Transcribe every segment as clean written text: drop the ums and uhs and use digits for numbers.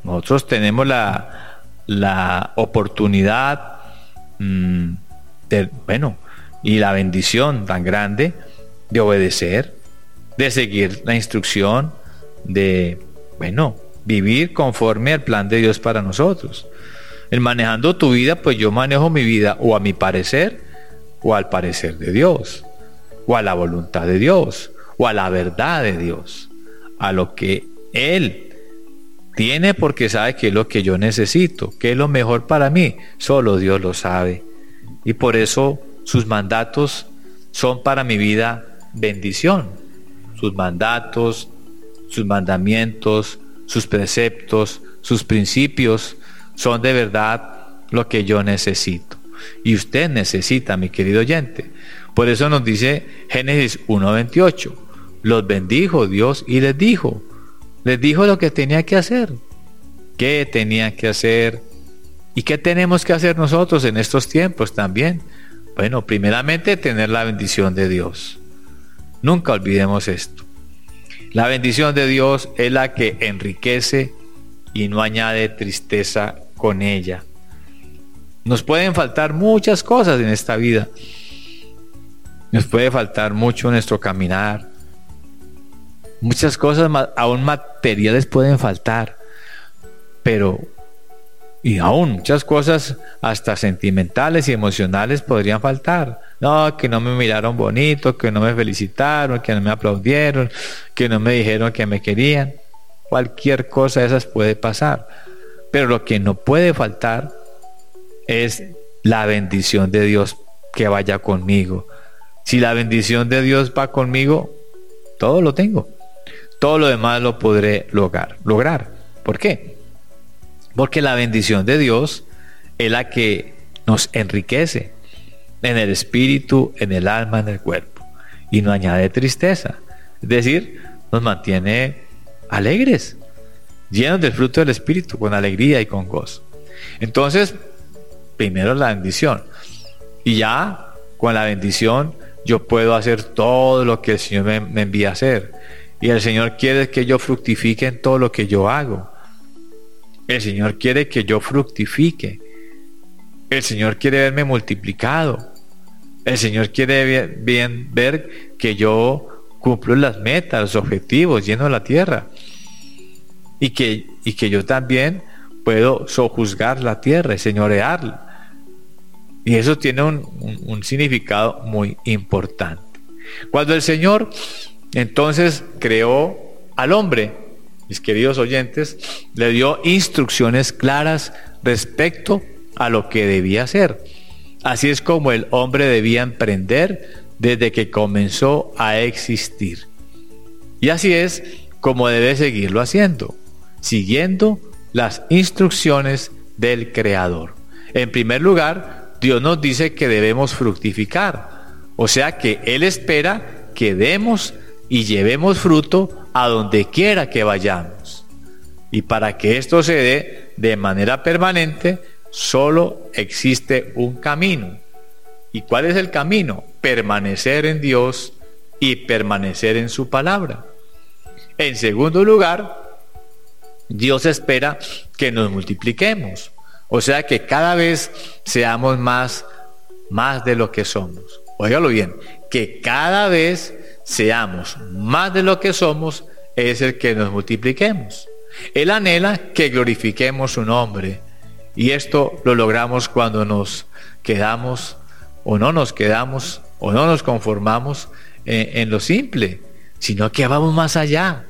Nosotros tenemos la oportunidad, y la bendición tan grande de obedecer, de seguir la instrucción, de, vivir conforme al plan de Dios para nosotros. En manejando tu vida, pues yo manejo mi vida o a mi parecer, o al parecer de Dios, o a la voluntad de Dios, o a la verdad de Dios, a lo que Él tiene, porque sabe que es lo que yo necesito, que es lo mejor para mí. Solo Dios lo sabe. Y por eso sus mandatos son para mi vida bendición. Sus mandatos, sus mandamientos, sus preceptos, sus principios son de verdad lo que yo necesito. Y usted necesita, mi querido oyente. Por eso nos dice Génesis 1:28. Los bendijo Dios y les dijo lo que tenía que hacer. ¿Qué tenía que hacer? ¿Y qué tenemos que hacer nosotros en estos tiempos también? Bueno, primeramente tener la bendición de Dios. Nunca olvidemos esto. La bendición de Dios es la que enriquece y no añade tristeza con ella. Nos pueden faltar muchas cosas en esta vida. Nos puede faltar mucho en nuestro caminar. Muchas cosas aún materiales pueden faltar. Y aún muchas cosas hasta sentimentales y emocionales podrían faltar. No, que no me miraron bonito, que no me felicitaron, que no me aplaudieron, que no me dijeron que me querían. Cualquier cosa de esas puede pasar. Pero lo que no puede faltar es la bendición de Dios que vaya conmigo. Si la bendición de Dios va conmigo, todo lo tengo. Todo lo demás lo podré lograr. ¿Por qué? Porque la bendición de Dios es la que nos enriquece en el espíritu, en el alma, en el cuerpo, y no añade tristeza. Es decir, nos mantiene alegres, llenos del fruto del espíritu, con alegría y con gozo. Entonces, primero la bendición, y ya con la bendición yo puedo hacer todo lo que el Señor me envía a hacer. Y el Señor quiere que yo fructifique en todo lo que yo hago. El Señor quiere que yo fructifique. El Señor quiere verme multiplicado. El Señor quiere ver que yo cumplo las metas, los objetivos, lleno la tierra. Y que yo también puedo sojuzgar la tierra y señorearla. Y eso tiene un significado muy importante. Cuando el Señor entonces creó al hombre, mis queridos oyentes, le dio instrucciones claras respecto a lo que debía hacer. Así es como el hombre debía emprender desde que comenzó a existir. Y así es como debe seguirlo haciendo, siguiendo las instrucciones del Creador. En primer lugar, Dios nos dice que debemos fructificar, o sea que Él espera que demos y llevemos fruto a donde quiera que vayamos. Y para que esto se dé de manera permanente, solo existe un camino. ¿Y cuál es el camino? Permanecer en Dios y permanecer en su palabra. En segundo lugar, Dios espera que nos multipliquemos, o sea que cada vez seamos más de lo que somos. Óigalo bien, que cada vez seamos más de lo que somos es el que nos multipliquemos. Él anhela que glorifiquemos su nombre, y esto lo logramos cuando nos quedamos o no nos quedamos o no nos conformamos en lo simple, sino que vamos más allá.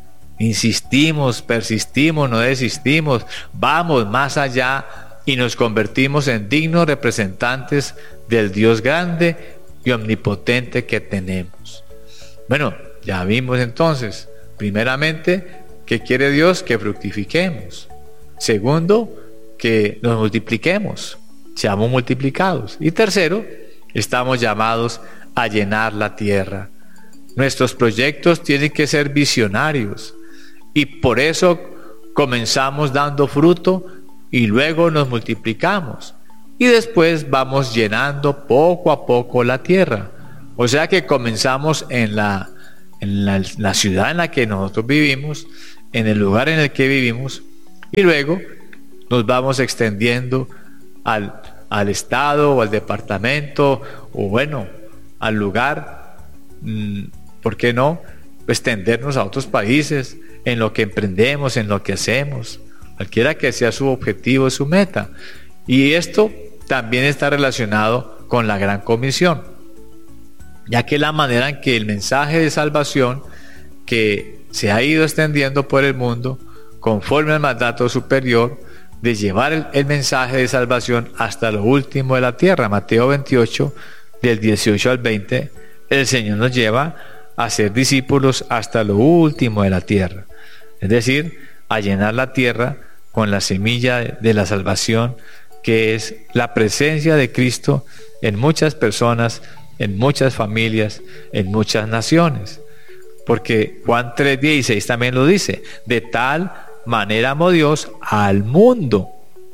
Insistimos, persistimos, no desistimos, vamos más allá y nos convertimos en dignos representantes del Dios grande y omnipotente que tenemos. Bueno, ya vimos entonces, primeramente, ¿qué quiere Dios? Que fructifiquemos. Segundo, que nos multipliquemos, seamos multiplicados. Y tercero, estamos llamados a llenar la tierra. Nuestros proyectos tienen que ser visionarios, y por eso comenzamos dando fruto y luego nos multiplicamos. Y después vamos llenando poco a poco la tierra. O sea que comenzamos en la ciudad en la que nosotros vivimos, en el lugar en el que vivimos, Y luego nos vamos extendiendo al estado o al departamento o bueno, al lugar, ¿por qué no? Extendernos a otros países en lo que emprendemos, en lo que hacemos, cualquiera que sea su objetivo, su meta. Y esto también está relacionado con la Gran Comisión, ya que la manera en que el mensaje de salvación que se ha ido extendiendo por el mundo, conforme al mandato superior de llevar el mensaje de salvación hasta lo último de la tierra. Mateo 28, del 18 al 20, el Señor nos lleva a ser discípulos hasta lo último de la tierra, es decir, a llenar la tierra con la semilla de la salvación, que es la presencia de Cristo en muchas personas, en muchas familias, en muchas naciones. Porque Juan 3:16 también lo dice: de tal manera amó Dios al mundo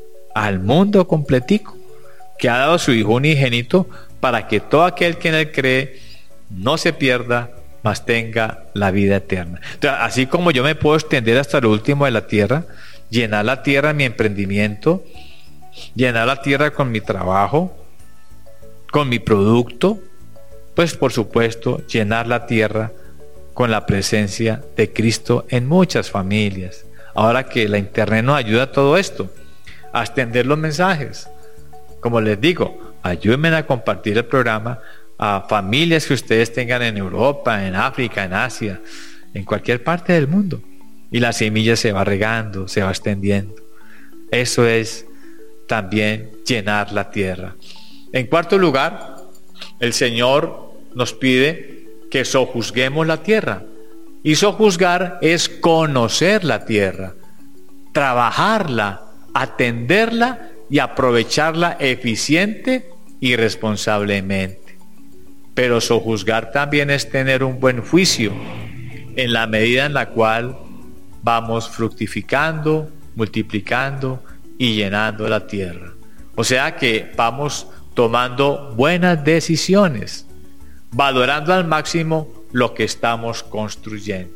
completico, que ha dado a su Hijo unigénito, para que todo aquel que en él cree no se pierda, mas tenga la vida eterna. Entonces, así como yo me puedo extender hasta lo último de la tierra, llenar la tierra en mi emprendimiento, llenar la tierra con mi trabajo, con mi producto, pues por supuesto llenar la tierra con la presencia de Cristo en muchas familias. Ahora que la internet nos ayuda a todo esto, a extender los mensajes. Como les digo, ayúdenme a compartir el programa a familias que ustedes tengan en Europa, en África, en Asia, en cualquier parte del mundo. Y la semilla se va regando, se va extendiendo. Eso es también llenar la tierra. En cuarto lugar, el Señor nos pide que sojuzguemos la tierra. Y sojuzgar es conocer la tierra, trabajarla, atenderla y aprovecharla eficiente y responsablemente. Pero sojuzgar también es tener un buen juicio en la medida en la cual vamos fructificando, multiplicando y llenando la tierra. O sea que vamos tomando buenas decisiones, valorando al máximo lo que estamos construyendo.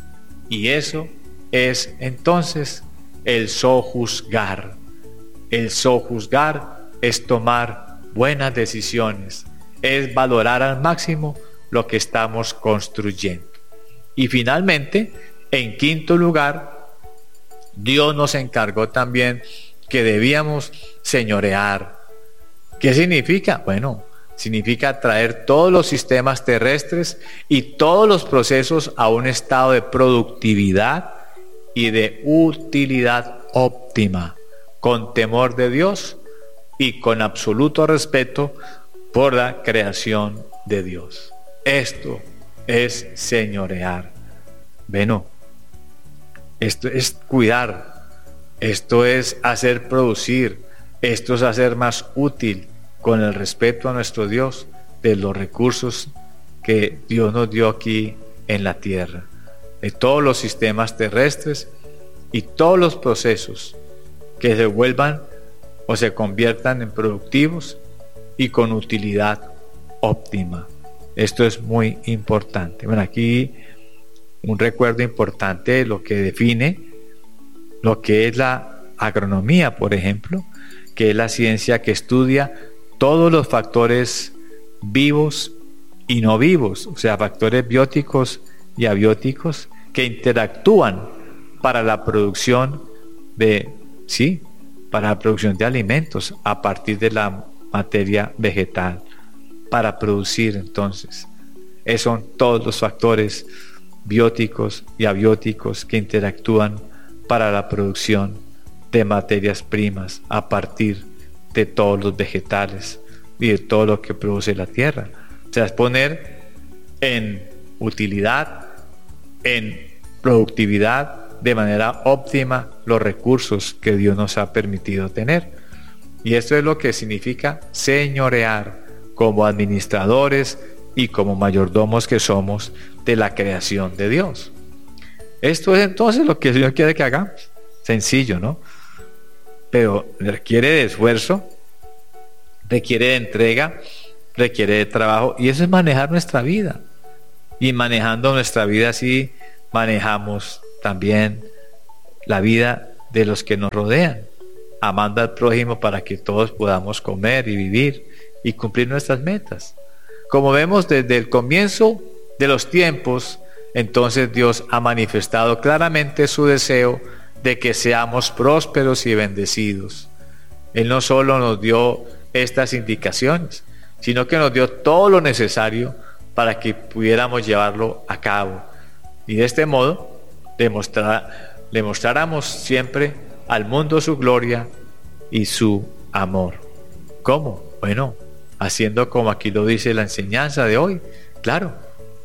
Y eso es entonces el sojuzgar. El sojuzgar es tomar buenas decisiones, es valorar al máximo lo que estamos construyendo. Y finalmente, en quinto lugar, Dios nos encargó también que debíamos señorear. ¿Qué significa? Bueno, significa traer todos los sistemas terrestres y todos los procesos a un estado de productividad y de utilidad óptima, con temor de Dios y con absoluto respeto por la creación de Dios. Esto es señorear. Bueno, esto es cuidar, esto es hacer producir, esto es hacer más útil, con el respeto a nuestro Dios, de los recursos que Dios nos dio aquí en la tierra, de todos los sistemas terrestres y todos los procesos que se vuelvan o se conviertan en productivos y con utilidad óptima. Esto es muy importante. Bueno, aquí un recuerdo importante de lo que define lo que es la agronomía, por ejemplo, que es la ciencia que estudia todos los factores vivos y no vivos, o sea, factores bióticos y abióticos que interactúan para la producción para la producción de alimentos a partir de la materia vegetal, para producir entonces. Esos son todos los factores bióticos y abióticos que interactúan para la producción de materias primas a partir de todos los vegetales y de todo lo que produce la tierra. O sea, es poner en utilidad, en productividad de manera óptima los recursos que Dios nos ha permitido tener. Y esto es lo que significa señorear como administradores y como mayordomos que somos de la creación de Dios. Esto es entonces lo que el Señor quiere que hagamos. Sencillo, ¿no? Pero requiere de esfuerzo, requiere de entrega, requiere de trabajo, y eso es manejar nuestra vida. Y manejando nuestra vida así, manejamos también la vida de los que nos rodean, amando al prójimo para que todos podamos comer y vivir y cumplir nuestras metas. Como vemos desde el comienzo de los tiempos, entonces Dios ha manifestado claramente su deseo de que seamos prósperos y bendecidos. Él no solo nos dio estas indicaciones, sino que nos dio todo lo necesario para que pudiéramos llevarlo a cabo. Y de este modo le mostráramos siempre al mundo su gloria y su amor. ¿Cómo? Bueno, haciendo como aquí lo dice la enseñanza de hoy, claro,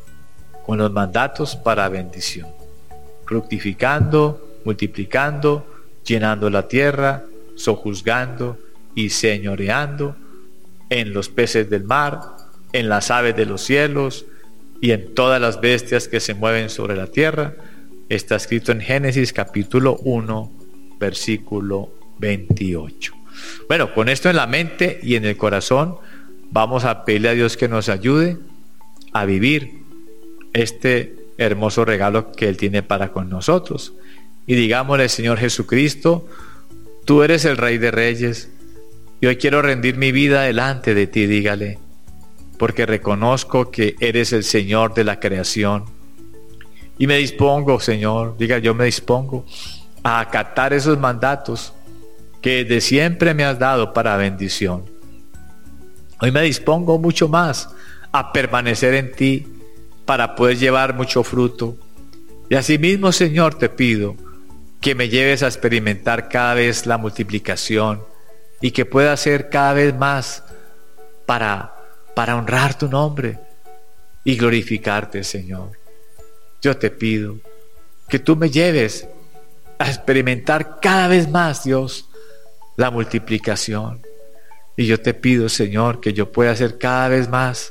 con los mandatos para bendición, fructificando, multiplicando, llenando la tierra, sojuzgando y señoreando en los peces del mar, en las aves de los cielos y en todas las bestias que se mueven sobre la tierra. Está escrito en Génesis capítulo 1, versículo 28. Bueno, con esto en la mente y en el corazón, vamos a pedirle a Dios que nos ayude a vivir este hermoso regalo que Él tiene para con nosotros. Y digámosle: Señor Jesucristo, tú eres el Rey de Reyes, y hoy quiero rendir mi vida delante de ti, dígale, porque reconozco que eres el Señor de la creación. Y me dispongo, Señor, diga, yo me dispongo a acatar esos mandatos que de siempre me has dado para bendición. Hoy me dispongo mucho más a permanecer en ti para poder llevar mucho fruto. Y asimismo, Señor, te pido que me lleves a experimentar cada vez la multiplicación y que pueda hacer cada vez más para honrar tu nombre y glorificarte, Señor. Yo te pido que tú me lleves a experimentar cada vez más, Dios, la multiplicación. Y yo te pido, Señor, que yo pueda hacer cada vez más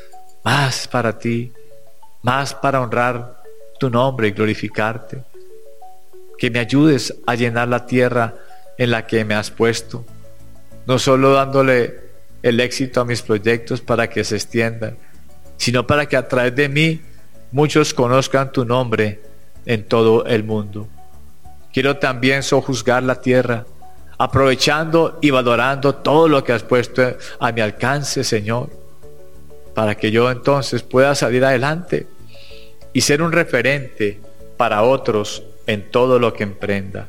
para ti, más para honrar tu nombre y glorificarte. Que me ayudes a llenar la tierra en la que me has puesto, no solo dándole el éxito a mis proyectos para que se extiendan, sino para que a través de mí muchos conozcan tu nombre en todo el mundo. Quiero también sojuzgar la tierra, aprovechando y valorando todo lo que has puesto a mi alcance, Señor, para que yo entonces pueda salir adelante y ser un referente para otros en todo lo que emprenda.